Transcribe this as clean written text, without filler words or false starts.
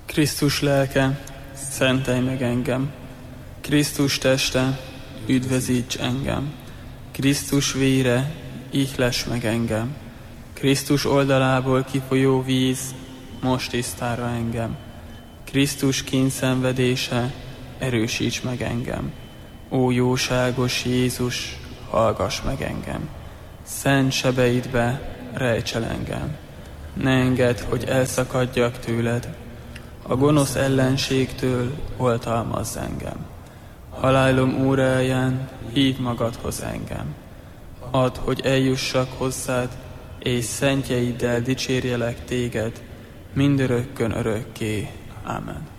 Krisztus lelke, szentelj meg engem. Krisztus teste, üdvözíts engem. Krisztus vére, ihless meg engem. Krisztus oldalából kifolyó víz, most tisztára engem. Krisztus kínszenvedése, erősíts meg engem. Ó jóságos Jézus, hallgass meg engem. Szent sebeidbe rejts el engem. Ne engedd, hogy elszakadjak tőled. A gonosz ellenségtől oltalmazz engem. Halálom óráján hív magadhoz engem. Add, hogy eljussak hozzád, és szentjeiddel dicsérjelek téged, mindörökkön örökké. Ámen.